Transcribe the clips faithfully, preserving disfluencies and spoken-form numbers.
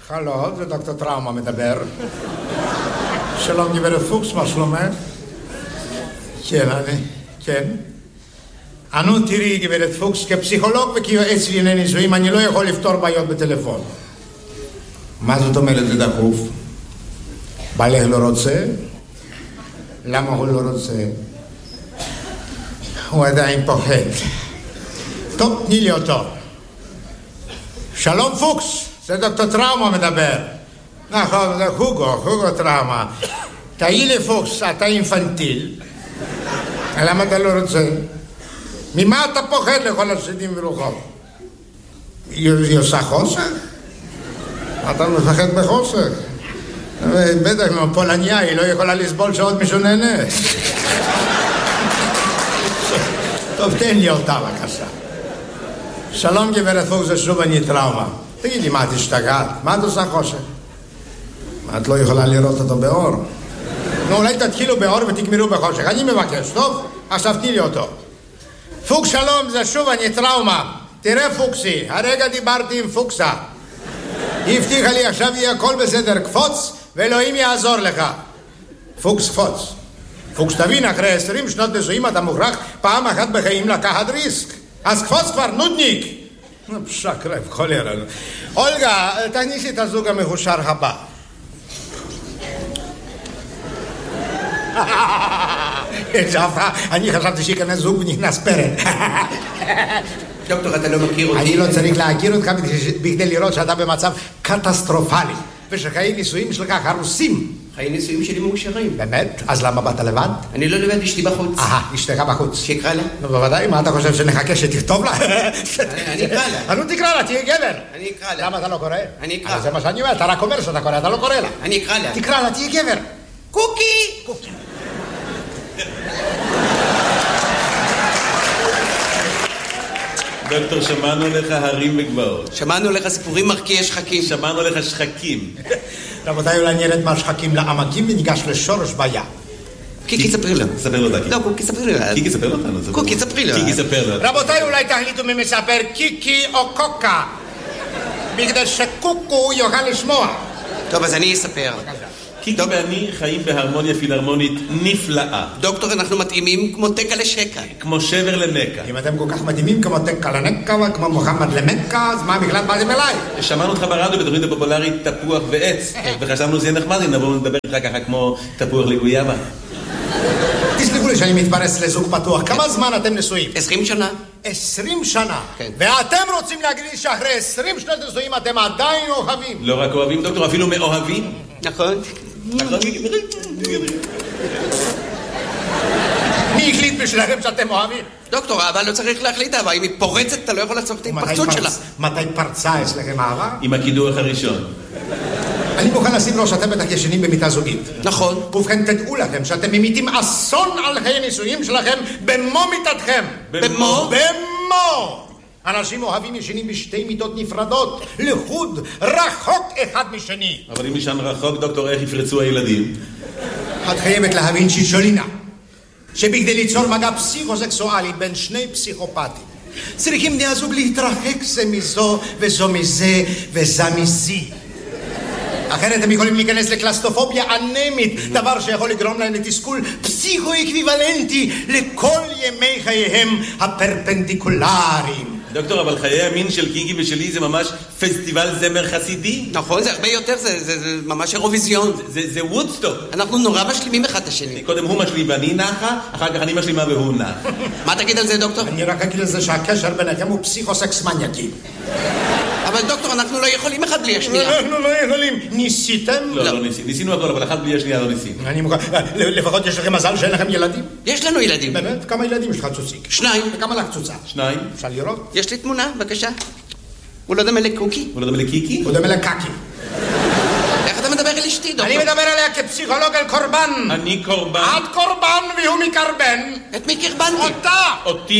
הלו, זה דוקטור טראומה מדבר. שלום גברת פוקס, מה שלומך? כן, אני, כן. אנו תראי גברת פוקס, כפסיכולוג וכיועץ לענייני נישואים, אני לא יכול לפתור בעיות בטלפון. מה זאת אומרת זה דחוף? בעלך לא רוצה? למה הוא לא רוצה? הוא עדיין פוחד. טוב, תני לי אותו. שלום פוקס, זה דוקטור טראומה מדבר. נכון, זה הוגו, הוגו טראומה. תהי לי פוקס, אתה אינפנטיל. למה אתה לא רוצה? ממה אתה פוחד לכל השדים ורוחות? היא עושה חוסך? אתה מפחד בחוסך? בטח לא, פולניה, היא לא יכולה לסבול שעוד מישהו נהנה. טוב, תן לי אותה בבקשה. שלום גברת פוקס, זה שוב אני טראומה. תגידי, מה את השתגעת? מה את עושה חושך? את לא יכולה לראות אותו באור. נו, אולי תתחילו באור ותגמרו בחושך. אני מבקש, טוב? עכשיו תני לי אותו. פוקס שלום, זה שוב אני טראומה. תראה פוקסי, הרגע דיברתי עם פוקסה. היא הבטיחה לי, עכשיו יהיה הכל בסדר, קפוץ ואלוהים יעזור לך. פוקס קפוץ. פוקס תבין, אחרי עשרים שנות נישואים אתה מוכרח פעם אחת בחיים לקחת ריסק. אז קפוץ כבר, נודניק. שקרב, חולר. אולגה, תכניסי את הזוג המחושר הבא. אני חשבתי שיכנס זוג ונכנס פרק. דוקטור, אתה לא מכיר אותי? אני לא צריך להכיר אותך בכדי לראות שאתה במצב קטסטרופלי ושחיי נישואים שלך הרוסים. חיי נישואים שלי מאושרים. באמת? אז למה באת לבד? אני לא לבד, אשתי בחוץ. אהה, אשתך בחוץ. שיקרא לה? נו, בוודאי, מה אתה חושב שנחכה שתכתוב לה? אני אקרא לה. נו, תקרא לה, תהיה גבר. אני אקרא לה. למה אתה לא קורא? אני אקרא. זה מה שאני אומר, אתה רק אומר שאתה קורא, אתה לא קורא לה. אני אקרא לה. תקרא לה, תהיה גבר. קוקי! קוקי. דוקטור, שמענו לך הרים וגבעות. שמענו לך סיפורים מרקיעי שחקים. שמענו לך שחקים. רבותיי, אולי נרד מהשחקים לעמקים וניגש לשורש בעיה. קיקי, ספרי לו. ספר לו דקי. לא, קוקי, ספרי לו. קיקי, ספר לו אותנו. קוקי, ספרי לו. קיקי, ספר לו. רבותיי, אולי תחליטו מי מספר קיקי או קוקה. בגלל שקוקו יוכל לשמוע. טוב, אז אני אספר. קיקי ואני חיים בהרמוניה פילהרמונית נפלאה. דוקטור, אנחנו מתאימים כמו תקה לשקה. כמו שבר לנקה. אם אתם כל כך מדהימים כמו תקה לנקה וכמו מוחמד למקה, אז מה בכלל באתם אליי? שמענו אותך ברדיו בתוכנית הפופולרית תפוח ועץ, וחשבנו שזה נחמד אם נבוא ונדבר איתך ככה כמו תפוח לגויאבה. תסלחו לי שאני מתפרס לזוג פתוח. כמה זמן אתם נשואים? עשרים שנה. עשרים שנה? כן. ואתם רוצים להגיד לי שאחרי עשרים שנות נשואים אתם עדיין אוהבים? לא רק אוהבים, דוקטור, אפילו מאוהבים. נכון. מי החליט בשבילכם שאתם אוהבים? דוקטור, אהבה לא צריך להחליט אהבה. אם היא פורצת, אתה לא יכול לעצור את ההתפרצות שלה. מתי פרצה אצלכם אהבה? עם הקידוח הראשון. אני מוכן לשים לו שאתם בטח ישנים במיטה זוגית. נכון. ובכן, תדעו לכם שאתם ממיתים אסון על חיי נישואים שלכם במו מיטתכם. במו? במו! אנשים אוהבים ישנים בשתי מיטות נפרדות, לחוד, רחוק אחד משני. אבל אם ישן רחוק, דוקטור, איך יפרצו הילדים? את חייבת להבין שישולינה, שבכדי ליצור מגע פסיכוסקסואלי בין שני פסיכופטים, צריכים בני הזוג להתרחק זה מזו וזו מזה וזה מזי. אחרת הם יכולים להיכנס לקלסטופוביה אנמית, דבר שיכול לגרום להם לתסכול פסיכו-אקוויוולנטי לכל ימי חייהם הפרפנדיקולריים. דוקטור, אבל חיי המין של קיקי ושלי זה ממש פסטיבל זמר חסידי. נכון, זה הרבה יותר, זה, זה, זה ממש אירוויזיון. זה, זה, זה וודסטוק. אנחנו נורא משלימים אחד את השני. קודם הוא משלים ואני נחה, אחר כך אני משלימה והוא נח. מה תגיד על זה, דוקטור? אני רק אגיד לזה שהקשר ביניכם הוא פסיכוסקס מניאקי. אבל דוקטור, אנחנו לא יכולים אחד בלי השנייה. אנחנו לא יכולים. ניסיתם? לא, לא ניסינו. ניסינו הכל, אבל אחד בלי השנייה לא ניסינו. אני מוכן, לפחות יש לכם מזל שאין לכם ילדים? יש לנו ילדים. באמת? כמה ילדים יש לך צוציק? שניים. וכמה לך צוצה? שניים. אפשר לראות? יש לי תמונה, בבקשה. הוא לא דומה לקוקי. הוא לא דומה לקיקי? הוא דומה לקקי. איך אתה מדבר על אשתי, דוקטור? אני מדבר עליה כפסיכולוג על קורבן. אני קורבן. את קורבן והוא מקרבן. את מי קרבנתי? אותה! אותי?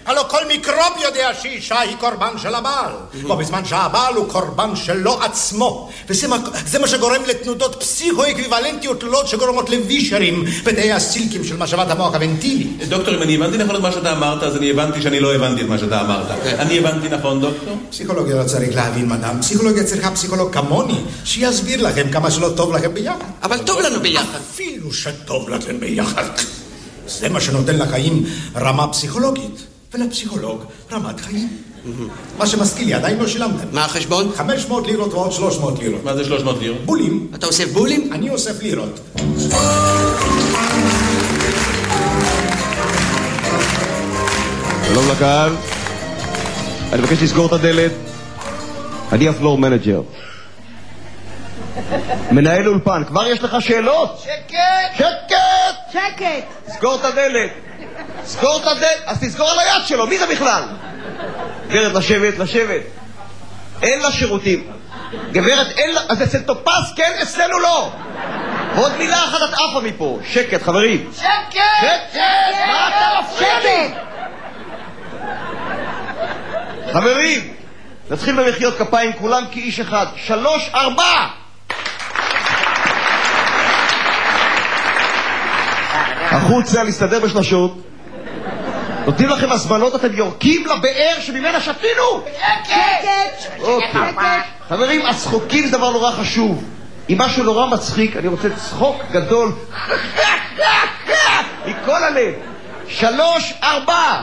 הלא כל מיקרוב יודע שאישה היא קורבן של הבעל. בו בזמן שהבעל הוא קורבן שלו עצמו. וזה מה, זה מה שגורם לתנודות פסיכו-אקוויוולנטיות תלולות שגורמות לווישרים בתאי הסילקים של משאבת המוח הוונטילי. דוקטור, אם אני הבנתי נכון את מה שאתה אמרת, אז אני הבנתי שאני לא הבנתי את מה שאתה אמרת. אני הבנתי נכון, דוקטור? פסיכולוגיה לא צריך להבין, מדam. פסיכולוגיה צריכה פסיכולוג כמוני, שיסביר לכם כמה שלא טוב לכם ביחד. אבל טוב לנו ביחד. אפילו שטוב לכם ביחד. זה מה שנותן לחיים רמה פסיכולוגית, ולפסיכולוג רמת חיים. מה שמזכיר לי, עדיין לא שילמתם. מה החשבון? חמש מאות לירות ועוד שלוש מאות לירות. מה זה שלוש מאות לירות? בולים. אתה אוסף בולים? אני אוסף לירות. שלום לקהל, אני מבקש לסגור את הדלת. אני הפלור מנג'ר, מנהל אולפן. כבר יש לך שאלות? שקט! שקט! שקט! סגור את הדלת. סגור את הדלת. אז תסגור על היד שלו. מי זה בכלל? גברת, לשבת, לשבת. אין לה שירותים. גברת, אין לה... אז אצל טופס כן, אצלנו לא. ועוד מילה אחת את עפה מפה. שקט, חברים. שקט! שקט! מה אתה מפריע לי? חברים, נתחיל במחיאות כפיים כולם כאיש אחד. שלוש, ארבע! החוצה, להסתדר בשלשות. נותנים לכם הזמנות, אתם יורקים לבאר שממנה שתינו. שקט! אוקיי. חברים, הצחוקים זה דבר נורא חשוב. אם משהו נורא מצחיק, אני רוצה צחוק גדול מכל הלב. שלוש, ארבע!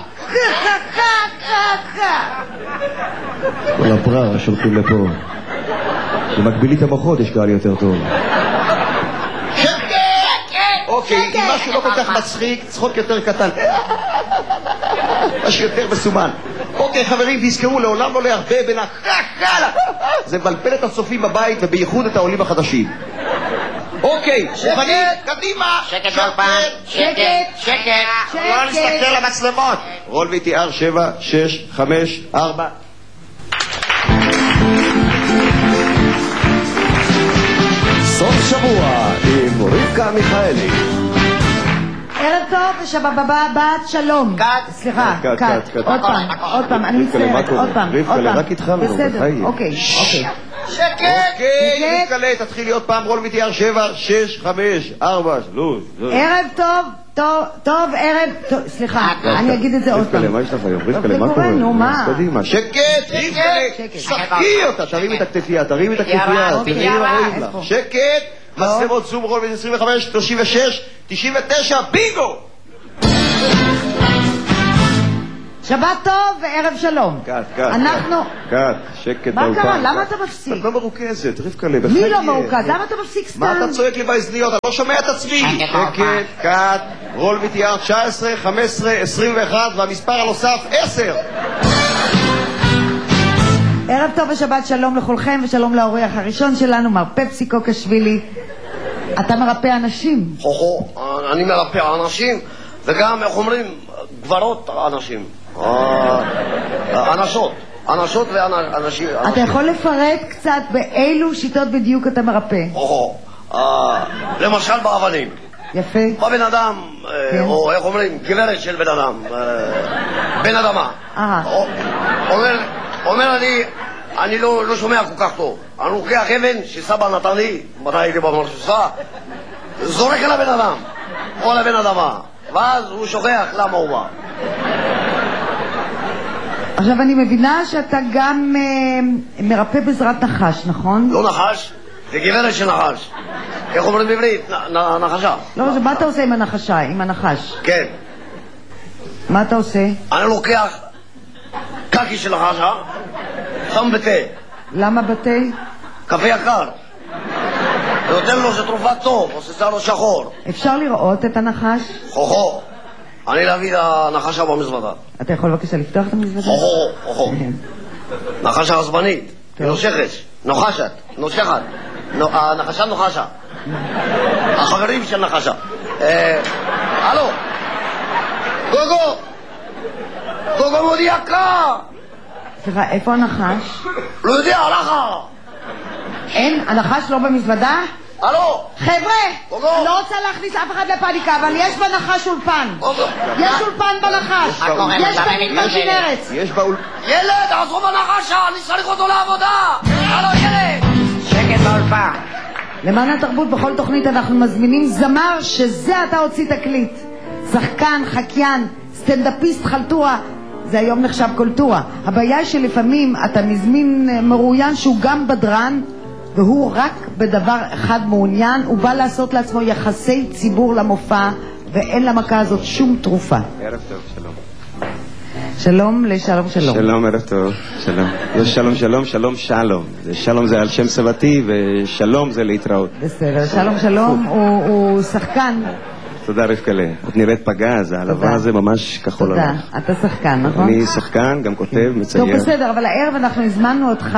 כל הבררה שולחים לפה. במקבילית המוחות יש קהל יותר טוב. אוקיי, אם משהו לא כל כך מצחיק, צחוק יותר קטן. משהו יותר מסומן. אוקיי, חברים, תזכרו, לעולם לא להרבה בין הקקלה. זה מבלבל את הצופים בבית, ובייחוד את העולים החדשים. אוקיי, מוכנים? קדימה! שקט באולפן! שקט! שקט! לא נסתכל למצלמות! רול וי טי אר שבע, שש, חמש, ארבע. סוף שבוע עם רבקה מיכאלי. ערב טוב, ושבבא בת שלום. קאט. סליחה, קאט, קאט. קאט, קאט. עוד פעם, עוד פעם, אני מצטערת, עוד פעם, עוד רבקה, פעם. רק התחלנו, בסדר, בחיי. אוקיי, אוקיי. שקט! אוקיי, נתקלה, תתחיל להיות פעם רול וי טי אר שבע, שש, חמש, ארבע, שלוש. ערב טוב, טוב, טוב, ערב, טוב, סליחה, אני אגיד את זה עוד פעם. רבקה, מה יש לך היום? רבקה, מה קורה? נו, מה? קדימה, שקט! רבקה, שחקי אותה, תרים את הכתפייה, תרים את הכתפייה, תראי מה רואים לך. שקט! מצלמות זום רול עשרים וחמש, שלושים ושש, תשעים ותשע, בינגו! שבת טוב וערב שלום. קאט, קאט. אנחנו... קאט, שקט מה באולפן. קרה? למה אתה מפסיק? את לא מרוכזת, רבקה לב. מי לא מרוכז? למה אתה מפסיק סתם? מה אתה צועק לי באזניות? אני לא שומע את עצמי. שקט, קאט, רול וי טי אר תשע עשרה, חמש עשרה, עשרים ואחת והמספר הנוסף עשר. ערב טוב ושבת שלום לכולכם ושלום לאורח הראשון שלנו, מר פפסי קוקשווילי. אתה מרפא אנשים. חוכו, אני מרפא אנשים וגם, איך אומרים, גברות אנשים. אנשות, אנשות ואנשים. אתה יכול לפרט קצת באילו שיטות בדיוק אתה מרפא? חוכו, למשל באבנים. יפה. בא בן אדם, או איך אומרים, גברת של בן אדם, בן אדמה. אומר אני, אני לא שומע כל כך טוב. אני לוקח אבן שסבא נתן לי, מתי הייתי במרשוסה, זורק על הבן אדם, או על הבן אדמה, ואז הוא שוכח למה הוא בא. עכשיו אני מבינה שאתה גם אה, מרפא בעזרת נחש, נכון? לא נחש, זה גברת של נחש. איך אומרים בעברית? נ, נ, נחשה. לא, מה אתה עושה עם הנחשה, עם הנחש? כן. מה אתה עושה? אני לוקח קקי של נחשה, שם בתה. למה בתה? קפה יקר. ונותן לו שתרופה טוב, עושה לו שחור. אפשר לראות את הנחש? חוכו, אני להביא את הנחשה במזוודה. אתה יכול בבקשה לפתוח את המזוודה? חוכו, חוכו. נחשה עצבנית, היא נושכת, נוחשת, נושכת. הנחשה נוחשה. החברים של נחשה. הלו, גוגו, גוגו מודיע יקר. סליחה, איפה הנחש? לא יודע, הלכה. אין, הנחש לא במזוודה? הלו! חבר'ה, לא רוצה להכניס אף אחד לפאניקה, אבל יש בנחש אולפן. יש אולפן בנחש. יש במדבר כנרת. יש באול... ילד, עזרו בנחשה, אני צריך אותו לעבודה! הלו, ילד! שקט באולפן. למען התרבות בכל תוכנית אנחנו מזמינים זמר שזה אתה הוציא תקליט. שחקן, חקיין, סטנדאפיסט, חלטורה. זה היום נחשב קולטורה. הבעיה היא שלפעמים אתה מזמין מרואיין שהוא גם בדרן, והוא רק בדבר אחד מעוניין, הוא בא לעשות לעצמו יחסי ציבור למופע, ואין למכה הזאת שום תרופה. ערב טוב, שלום. שלום לשלום שלום. שלום, ערב טוב, שלום. לא שלום שלום, שלום שלום. שלום זה על שם סבתי, ושלום זה להתראות. בסדר, שלום שלום הוא, הוא שחקן. תודה רבקלה. את נראית פגז, העלבה הזה ממש כחול תודה, עליך. אתה שחקן, נכון? אני שחקן, גם כותב, מצייר. טוב, בסדר, אבל הערב אנחנו הזמנו אותך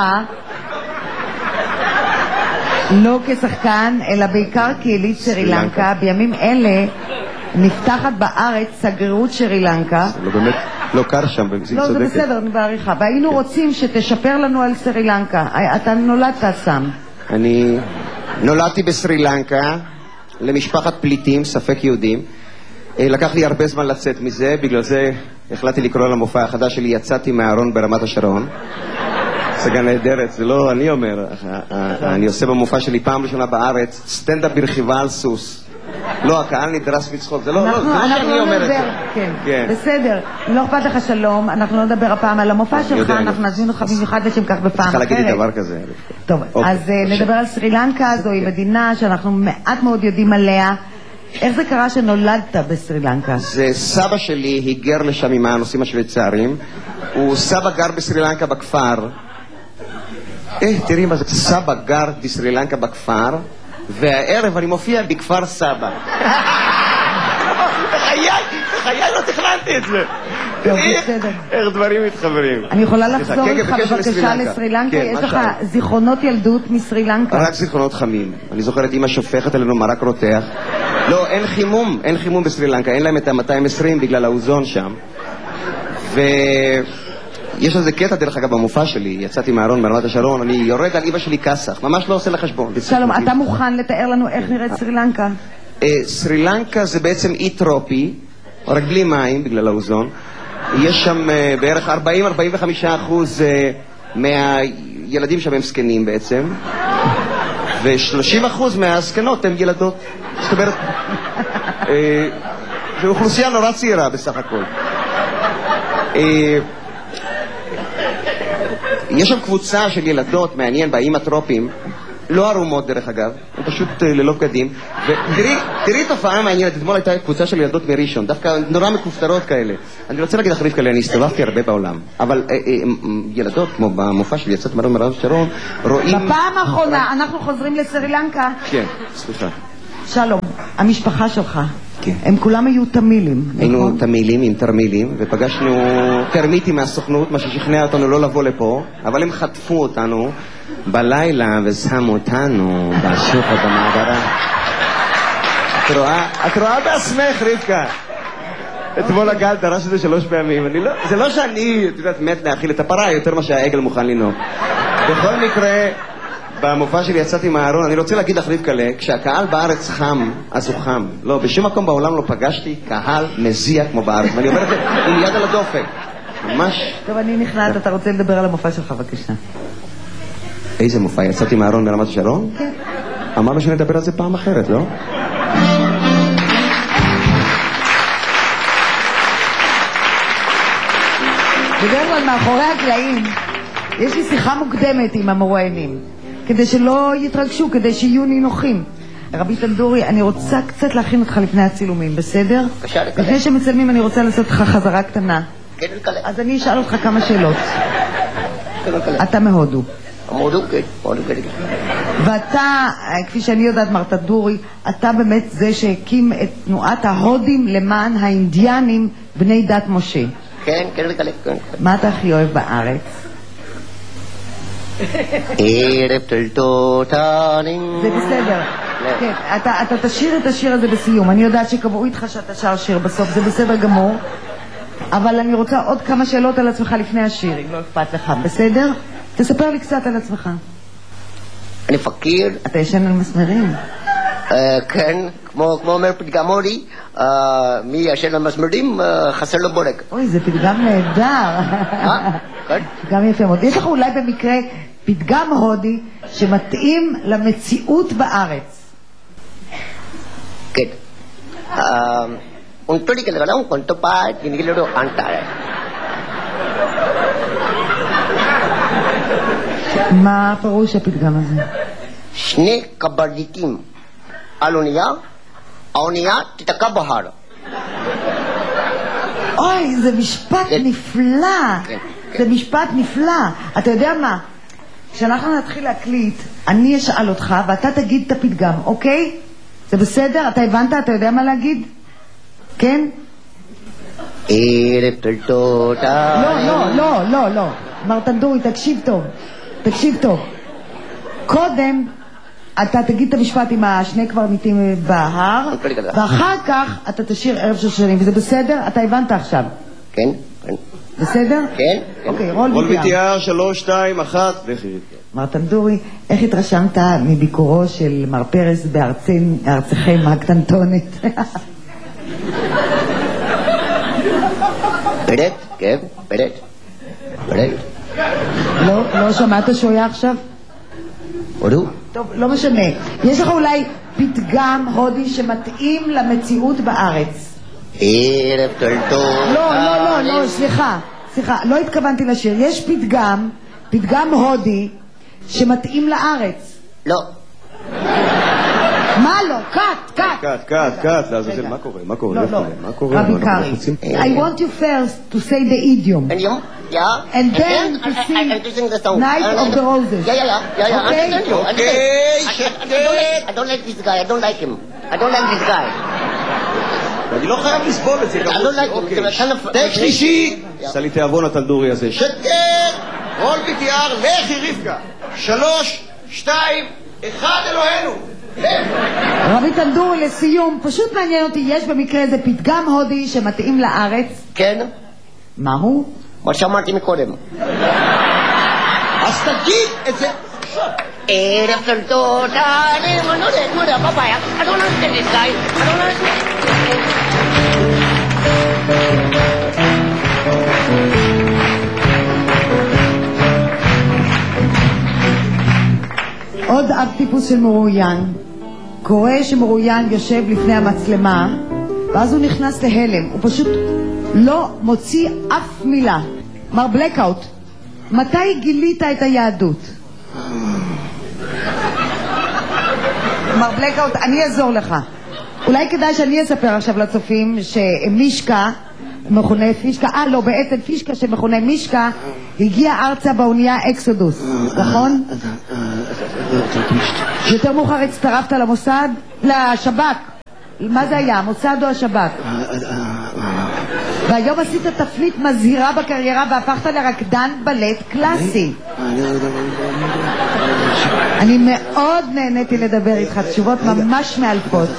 לא כשחקן, אלא בעיקר כיליד שרי לנקה. בימים אלה נפתחת בארץ שגרירות שרי לנקה. לא באמת, לא קר שם, בגזים לא, צודקת. זה בסדר, אני בעריכה. והיינו רוצים שתשפר לנו על שרי לנקה. אתה נולדת שם. אני נולדתי בסרי לנקה, למשפחת פליטים, ספק יהודים. לקח לי הרבה זמן לצאת מזה, בגלל זה החלטתי לקרוא למופע החדש שלי, יצאתי מהארון ברמת השרון. הצגה נהדרת, זה לא אני אומר, אני עושה במופע שלי פעם ראשונה בארץ, סטנדאפ ברכיבה על סוס. לא, הקהל נדרס מצחוק, זה לא שאני אומר את זה. כן, בסדר, לא אכפת לך שלום, אנחנו לא נדבר הפעם על המופע שלך, אנחנו נזמין אותך במיוחד לשם כך בפעם אחרת. צריכה להגיד לי דבר כזה. טוב, אז נדבר על סרי לנקה, זוהי מדינה שאנחנו מעט מאוד יודעים עליה. איך זה קרה שנולדת בסרי לנקה? זה סבא שלי היגר לשם עם הנושאים השוויצריים. הוא סבא גר בסרי לנקה בכפר. אה, תראי מה זה, סבא גר בסרי לנקה בכפר, והערב אני מופיע בכפר סבא. בחיי, בחיי לא תכננתי את זה. תראי איך דברים מתחברים. אני יכולה לחזור איתך בבקשה לסרי לנקה? יש לך זיכרונות ילדות מסרי לנקה? רק זיכרונות חמים. אני זוכר את אמא שופכת עלינו מרק רותח. לא, אין חימום, אין חימום בסרי לנקה, אין להם את ה-מאתיים ועשרים בגלל האוזון שם. ויש איזה קטע דרך אגב במופע שלי, יצאתי מהארון ברמת השרון, אני יורד על אמא שלי כסח, ממש לא עושה לחשבון. שלום, אתה מוכן לתאר לנו איך נראית סרי לנקה? סרי לנקה זה בעצם אי טרופי, רק בלי מים בגלל האוזון. יש שם בערך ארבעים עד ארבעים וחמישה אחוז מהילדים שם הם זקנים בעצם, ו-שלושים אחוז מהזקנות הם ילדות. זאת אומרת, זו אוכלוסייה נורא צעירה בסך הכל. יש שם קבוצה של ילדות, מעניין, באיים הטרופיים, לא ערומות דרך אגב, הם פשוט ללא בגדים. ותראי תופעה מעניינת, אתמול הייתה קבוצה של ילדות מראשון, דווקא נורא מכופתרות כאלה. אני רוצה להגיד לך רבקה, אני הסתובבתי הרבה בעולם, אבל ילדות, כמו במופע שלי, יצאת מהארון ברמת השרון, רואים... בפעם האחרונה, אנחנו חוזרים לסרי לנקה. כן, סליחה. שלום, המשפחה שלך, הם כולם היו תמילים, נכון? היינו תמילים עם תרמילים, ופגשנו תרמיטים מהסוכנות, מה ששכנע אותנו לא לבוא לפה, אבל הם חטפו אותנו בלילה ושמו אותנו בשוחד במעברה. את רואה? את רואה בעצמך, רבקה. אתמול הגל דרש את זה שלוש פעמים. אני לא, זה לא שאני, את יודעת, מת להאכיל את הפרה יותר מה שהעגל מוכן לנהוג. בכל מקרה, במופע שלי יצאתי מהארון, אני רוצה להגיד לך רבקה, כשהקהל בארץ חם, אז הוא חם. לא, בשום מקום בעולם לא פגשתי קהל מזיע כמו בארץ. ואני אומר את זה עם יד על הדופק. ממש. טוב, אני נכנעת, אתה רוצה לדבר על המופע שלך, בבקשה. איזה מופע? יצאתי מהארון ברמת השרון? כן. אמרנו שנדבר על זה פעם אחרת, לא? בדרך כלל מאחורי הקלעים יש לי שיחה מוקדמת עם המרואיינים, כדי שלא יתרגשו, כדי שיהיו נינוחים. רבי תנדורי, אני רוצה קצת להכין אותך לפני הצילומים, בסדר? בבקשה, לקלל. לפני שמצלמים אני רוצה לעשות לך חזרה קטנה. כן, לקלל. אז אני אשאל אותך כמה שאלות. כן, לקלל. אתה מהודו. מהודו, כן. מהודו, כן. ואתה, כפי שאני יודעת, מר תנדורי, אתה באמת זה שהקים את תנועת ההודים למען האינדיאנים בני דת משה. כן, כן, לקלל. מה אתה הכי אוהב בארץ? ערב טלטוטנים. זה בסדר. כן, אתה, אתה תשאיר את השיר הזה בסיום. אני יודעת שקבעו איתך שאתה שר שיר בסוף, זה בסדר גמור. אבל אני רוצה עוד כמה שאלות על עצמך לפני השיר, אם לא אכפת לך, בסדר? תספר לי קצת על עצמך. אני פקיר. אתה ישן על מסמרים? כן, כמו אומר פתגם הודי, מי ישן על מסמרים חסר לו בורג. אוי, זה פתגם נהדר. כן? פתגם יפה מאוד. יש לך אולי במקרה פתגם הודי שמתאים למציאות בארץ? כן. Un tori que le gana un cuento pa y ni lo antara. מה הפירוש הפתגם הזה? שני קברניטים על אונייה, האונייה תתקע בהר. אוי, זה משפט נפלא. זה משפט נפלא. אתה יודע מה? כשאנחנו נתחיל להקליט, אני אשאל אותך ואתה תגיד את הפתגם, אוקיי? זה בסדר? אתה הבנת? אתה יודע מה להגיד? כן? ערב טוב. לא, לא, לא, לא, לא. מר טנדורי, תקשיב טוב. תקשיב טוב. קודם אתה תגיד את המשפט עם השני קברניטים בהר, ואחר כך אתה תשאיר ערב שושנים, וזה בסדר? אתה הבנת עכשיו? כן, כן. בסדר? כן. אוקיי, רול רול ביטיאר. ביטיאר, שלוש, שתיים, אחת, וכי רבקה. מר טנדורי, איך התרשמת מביקורו של מר פרס בארצכם הקטנטונת? פרט, כן, פרט. פרט. לא, לא שמעת שהוא היה עכשיו? הודו? טוב, לא משנה. יש לך אולי פתגם הודי שמתאים למציאות בארץ? ערב טוב. לא, לא, לא, לא, סליחה. סליחה, לא התכוונתי לשיר. יש פתגם, פתגם הודי שמתאים לארץ. לא. מה לא? קאט, קאט. קאט, קאט, קאט, לעזאזל, מה קורה? מה קורה? לא, לא. מה קורה? רבי קרי. I want you first to say the idiom. Idiom? Yeah. And then to sing I'm to sing the song. Night of the Roses. Yeah, yeah, yeah, yeah, yeah. Okay. I understand you. I understand. I don't like, I don't like this guy. I don't like him. I don't like this guy. אני לא חייב לסבול את זה. I don't like him. טק שלישי. עשה לי תיאבון הטלדורי הזה. שקר! רול ביטיאר, לכי רבקה. שלוש, שתיים, אחד, אלוהינו. רבי טנדורי, לסיום, פשוט מעניין אותי, יש במקרה איזה פתגם הודי שמתאים לארץ? כן. מהו? מה שאמרתי מקודם. אז תגיד את זה. ערב של תודה, אני מנודה, מודה, פפאיה. I don't understand this guy. I don't understand. עוד אב טיפוס של מרואיין. קורא שמרואיין יושב לפני המצלמה, ואז הוא נכנס להלם. הוא פשוט לא מוציא אף מילה. מר בלקאוט, מתי גילית את היהדות? מר בלקאוט, אני אעזור לך. אולי כדאי שאני אספר עכשיו לצופים שמישקה, מכונה פישקה, אה לא, בעצם פישקה שמכונה מישקה, הגיע ארצה באונייה אקסודוס, נכון? יותר מאוחר הצטרפת למוסד? לשב"כ. מה זה היה? המוסד או השב"כ? והיום עשית תפנית מזהירה בקריירה והפכת לרקדן בלט קלאסי. אני מאוד נהניתי לדבר איתך, תשובות ממש מאלפות.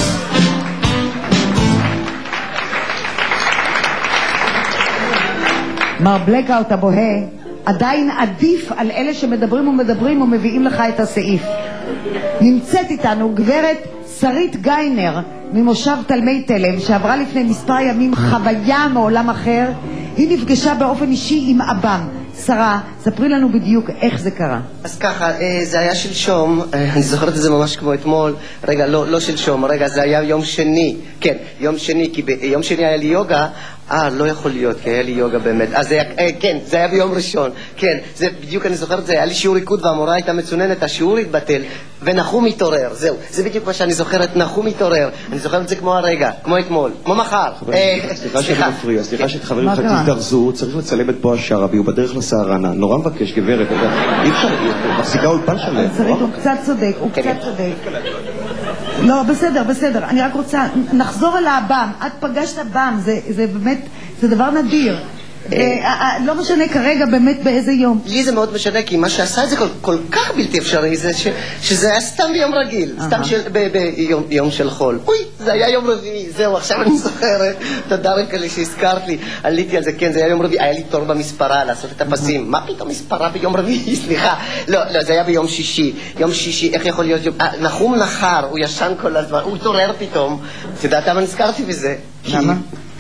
מר בלקאוט הבוהה עדיין עדיף על אלה שמדברים ומדברים ומביאים לך את הסעיף. נמצאת איתנו גברת שרית גיינר ממושב תלמי תלם, שעברה לפני מספר ימים חוויה מעולם אחר. היא נפגשה באופן אישי עם אבם. שרה, ספרי לנו בדיוק איך זה קרה. אז ככה, זה היה שלשום, אני זוכרת את זה ממש כמו אתמול. רגע, לא, לא שלשום, רגע, זה היה יום שני. כן, יום שני, כי ביום שני היה לי יוגה. אה, לא יכול להיות, כי היה לי יוגה באמת. אז זה היה, כן, זה היה ביום ראשון. כן, זה בדיוק, אני זוכרת, זה היה לי שיעור ריקוד והמורה הייתה מצוננת, השיעור התבטל, ונחום התעורר, זהו. זה בדיוק מה שאני זוכרת, נחום התעורר. אני זוכרת את זה כמו הרגע, כמו אתמול, כמו מחר. סליחה שאני מפריע, סליחה שחברים לך תזדרזו, צריך לצלם את בועז שרעבי, הוא בדרך לסהרנה. נורא מבקש, גברת, אי אפשר, מחזיקה אולפן שלם. הוא קצת צודק, הוא קצת צודק. לא, בסדר, בסדר. אני רק רוצה, נחזור אל האב"ם. את פגשת אב"ם, זה, זה באמת, זה דבר נדיר. לא משנה כרגע באמת באיזה יום. לי זה מאוד משנה, כי מה שעשה את זה כל, כל כך בלתי אפשרי, זה ש, שזה היה סתם ביום רגיל, סתם של, ב, ביום, ביום של חול. אוי, זה היה יום רביעי, זהו, עכשיו אני זוכרת. תודה רבקה לי שהזכרת לי, עליתי על זה, כן, זה היה יום רביעי, היה לי תור במספרה לעשות את הפסים. מה פתאום מספרה ביום רביעי? סליחה. לא, לא, זה היה ביום שישי. יום שישי, איך יכול להיות יום... נחום נחר, הוא ישן כל הזמן, הוא התעורר פתאום. אתה יודעת למה נזכרתי בזה? למה?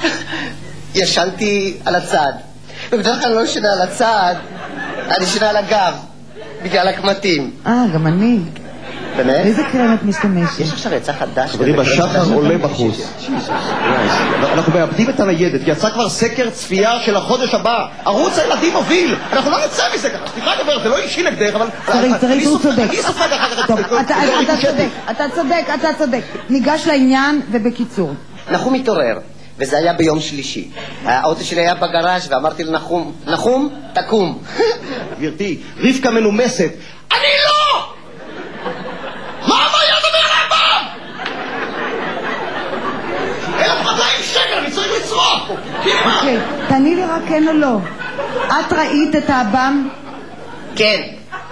ישנתי על הצד. ובדרך כלל לא ישנה על הצד, אני ישנה על הגב, בגלל הקמטים. אה, גם אני. באמת? איזה קרם את משתמשת? יש עכשיו יצא חדש. חברים, השחר עולה בחוץ. אנחנו מאבדים את הניידת, כי יצא כבר סקר צפייה של החודש הבא. ערוץ הילדים מוביל. אנחנו לא נצא מזה ככה. סליחה גברת, זה לא אישי נגדך, אבל... צריך, צריך, הוא צודק. אני סופג אחר כך. טוב, אתה צודק, אתה צודק, אתה צודק. ניגש לעניין ובקיצור. נחום התעורר, וזה היה ביום שלישי. האוטו שלי היה בגראז' ואמרתי לנחום, נחום, תקום. גברתי, רבקה מנומסת. אני לא! מה הבעיה דבר לבם? אלף מאתיים שקל, אני צריך לצרוך. אוקיי, תעני לי רק כן או לא. את ראית את האב"ם? כן.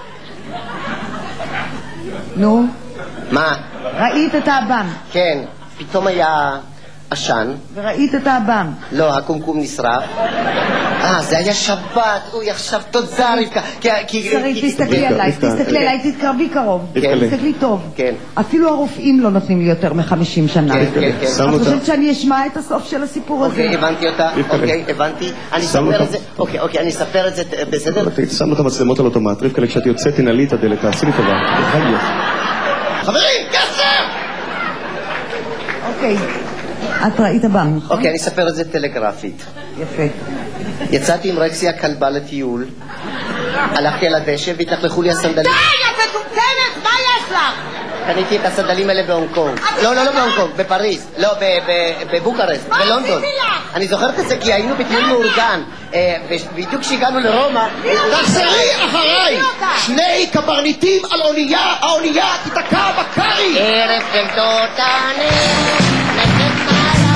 נו? מה? ראית את האב"ם? כן. פתאום היה עשן. וראית את האב"ם? לא, הקומקום נשרף. אה, זה היה שבת. אוי, עכשיו תודה רבקה. שרית, תסתכלי עליי, תסתכלי עליי, תתקרבי קרוב. תסתכלי טוב. כן. אפילו הרופאים לא נותנים לי יותר מחמישים שנה. כן, כן, כן. את חושבת שאני אשמע את הסוף של הסיפור הזה? אוקיי, הבנתי אותה. אוקיי, הבנתי. אני אספר את זה. אוקיי, אוקיי, אני אספר את זה. בסדר? שמנו את המצלמות על אוטומט. רבקה, כשאת יוצאת, תנעלי את הדלת, תעשי לי טובה. חברים, כסף! אוקיי. את ראית אב"ם, נכון? אוקיי, אני אספר את זה טלגרפית. יפה. יצאתי עם רקסי הכלבה לטיול, הלכתי על הדשא והתלכלכו לי הסנדלים. די, את מטומטמת, מה יש לך? קניתי את הסנדלים האלה בהונג קונג. לא, לא, לא בהונג קונג, בפריז. לא, בבוקרשט, בלונדון. אני זוכרת את זה כי היינו בטיול מאורגן. בדיוק כשהגענו לרומא... תחזרי אחריי! שני קברניטים על אונייה, האונייה תתקע בקרי! ערב חלטות הנר, נשק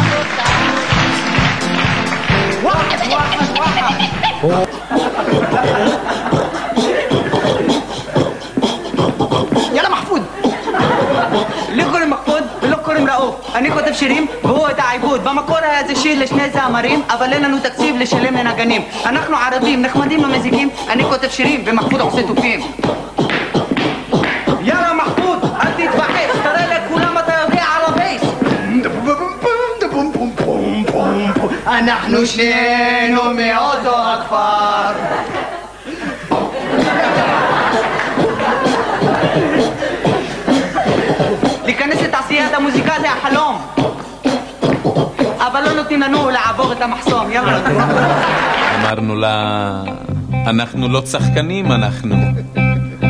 יאללה מחפוד, לי קוראים מחפוד ולא קוראים ראוף. אני כותב שירים והוא את העיבוד. במקור היה זה שיר לשני זמרים, אבל אין לנו תקציב לשלם לנגנים. אנחנו ערבים נחמדים ומזיקים, אני כותב שירים ומחפוד עושה תופים. יאללה מחפוד, אל תתבחס, תראה לכולם אתה יודע על הבייס. אנחנו שנינו מאותו הכפר. להיכנס לתעשיית המוזיקה זה החלום, אבל לא נותנים לנו לעבור את המחסום. יאללה. אמרנו לה, אנחנו לא צחקנים, אנחנו